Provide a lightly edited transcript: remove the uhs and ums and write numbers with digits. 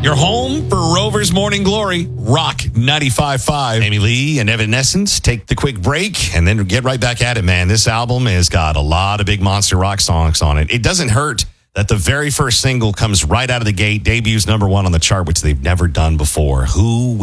Your home for Rover's Morning Glory, Rock 95.5. Amy Lee and Evanescence take the quick break and then get right back at it, man. This album has got a lot of big monster rock songs on it. It doesn't hurt that the very first single comes right out of the gate, debuts #1 on the chart, which they've never done before. Who will